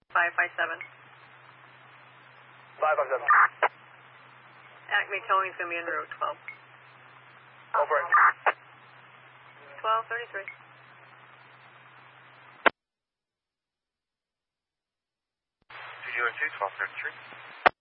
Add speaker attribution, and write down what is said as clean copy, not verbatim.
Speaker 1: 557.
Speaker 2: 557.
Speaker 1: Acme towing is going to be en route 12.
Speaker 2: Over it.
Speaker 1: 1233.
Speaker 2: Two 1233.